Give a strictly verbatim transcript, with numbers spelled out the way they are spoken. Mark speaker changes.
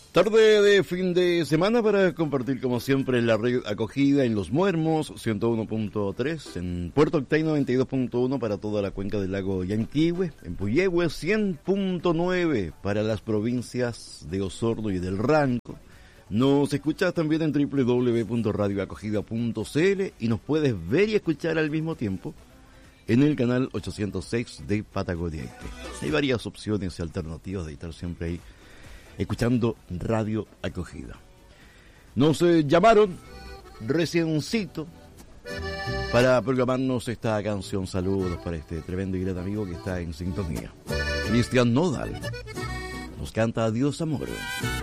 Speaker 1: Tarde de fin de semana para compartir como siempre la red acogida en Los Muermos, ciento uno punto tres, en Puerto Octay noventa y dos punto uno para toda la cuenca del lago Yanquihue, en Puyehue cien punto nueve para las provincias de Osorno y del Ranco. Nos escuchas también en doble u doble u doble u punto radio acogida punto c l y nos puedes ver y escuchar al mismo tiempo en el canal ochocientos seis de Patagonia. Hay varias opciones y alternativas de estar siempre ahí escuchando Radio Acogida. Nos eh, llamaron reciencito para programarnos esta canción. Saludos para este tremendo y gran amigo que está en sintonía. Cristian Nodal nos canta Adiós Amor.